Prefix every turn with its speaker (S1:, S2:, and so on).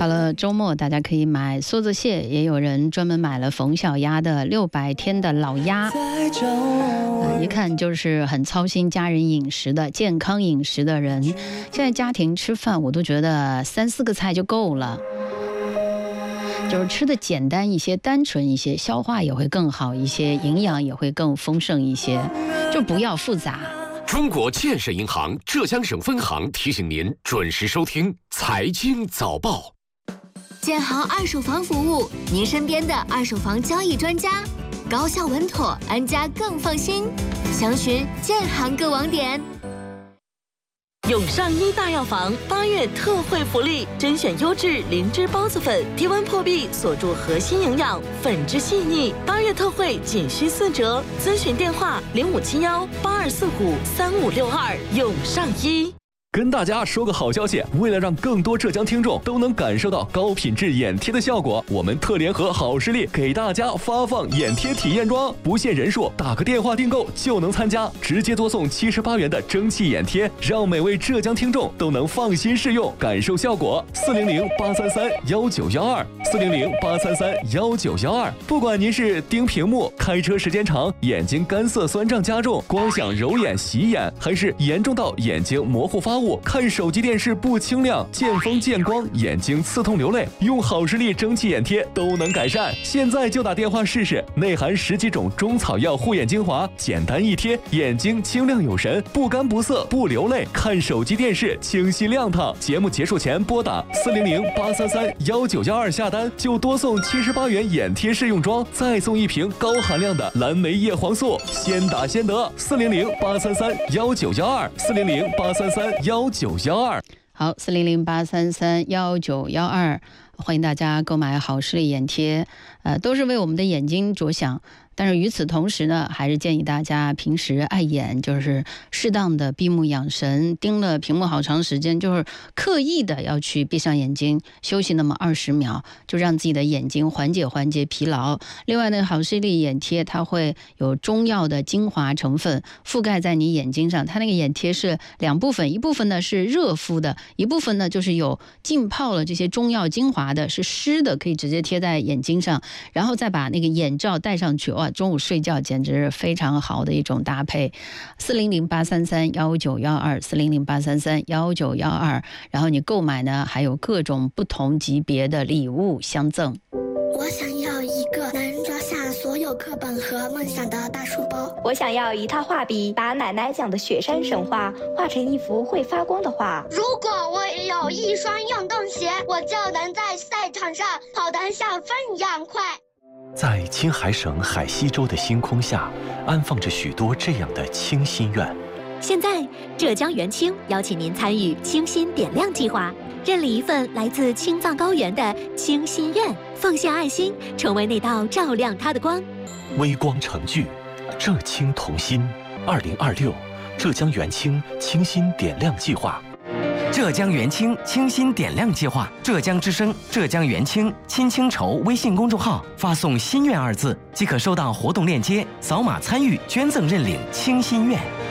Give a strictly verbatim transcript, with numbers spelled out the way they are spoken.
S1: 到了周末，大家可以买梭子蟹，也有人专门买了冯小丫的六百天的老鸭，呃、一看就是很操心家人饮食的健康饮食的人。现在家庭吃饭，我都觉得三四个菜就够了，就是吃的简单一些，单纯一些，消化也会更好一些，营养也会更丰盛一些，就不要复杂。
S2: 中国建设银行浙江省分行提醒您准时收听财经早报。
S3: 建行二手房服务，您身边的二手房交易专家，高效稳妥，安家更放心。详询建行各网点。
S4: 永上一大药房八月特惠福利，甄选优质灵芝孢子粉，低温破壁，锁住核心营养，粉质细腻。八月特惠仅需四折，咨询电话零五七幺八二四五三五六二。永上一。
S5: 跟大家说个好消息，为了让更多浙江听众都能感受到高品质眼贴的效果，我们特联合好视力给大家发放眼贴体验装，不限人数，打个电话订购就能参加，直接多送七十八元的蒸汽眼贴，让每位浙江听众都能放心试用，感受效果。四零零八三三幺九幺二，四零零八三三幺九幺二。不管您是盯屏幕、开车时间长、眼睛干涩酸胀加重、光想揉眼洗眼，还是严重到眼睛模糊发物，看手机电视不清亮，见风见光，眼睛刺痛流泪，用好视力蒸汽眼贴都能改善。现在就打电话试试，内含十几种中草药护眼精华，简单一贴，眼睛清亮有神，不干不涩不流泪，看手机电视清晰亮堂。节目结束前拨打四零零八三三幺九幺二下单，就多送七十八元眼贴试用装，再送一瓶高含量的蓝莓叶黄素，先打先得。四零零八三三幺九幺二，四零零八三三幺九幺二。
S1: 好，四零零八三三幺九幺二，欢迎大家购买好视力眼贴，呃，都是为我们的眼睛着想。但是与此同时呢，还是建议大家平时爱眼，就是适当的闭目养神，盯了屏幕好长时间，就是刻意的要去闭上眼睛休息那么二十秒，就让自己的眼睛缓解缓解疲劳。另外呢，好视力眼贴它会有中药的精华成分覆盖在你眼睛上，它那个眼贴是两部分，一部分呢是热敷的，一部分呢就是有浸泡了这些中药精华的，是湿的，可以直接贴在眼睛上，然后再把那个眼罩戴上去。哇，中午睡觉简直非常好的一种搭配。四零零八三三幺九幺二，四零零八三三幺九幺二，然后你购买呢还有各种不同级别的礼物相赠。
S6: 我想要一个能装下所有课本和梦想的大书包。
S7: 我想要一套画笔，把奶奶讲的雪山神话画成一幅会发光的画。
S6: 如果我也有一双运动鞋，我就能在赛场上跑得像风一样快。
S8: 在青海省海西州的星空下，安放着许多这样的清心愿。
S3: 现在，浙江元清邀请您参与清心点亮计划，认领一份来自青藏高原的清心愿，奉献爱心，成为那道照亮它的光。
S8: 微光成炬，浙青同心。二零二六，浙江元清清心点亮计划。
S9: 浙江元清清心点亮计划，浙江之声、浙江元清亲清筹微信公众号发送“心愿”二字，即可收到活动链接，扫码参与捐赠认领清心愿。